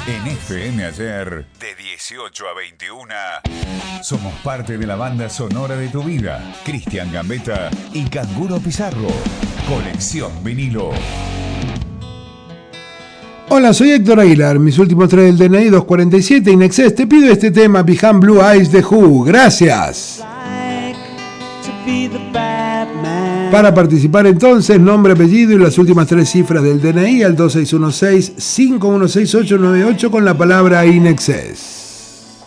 En FM Ayer, de 18 a 21, somos parte de la banda sonora de tu vida. Cristian Gambetta y Canguro Pizarro. Colección Vinilo. Hola, soy Héctor Aguilar. Mis últimos 3 del DNI 247 Inexcess. Te pido este tema Behind Blue Eyes de Who. Gracias. Para participar entonces, nombre, apellido y las últimas 3 cifras del DNI al 2616-516898 con la palabra Inexcess.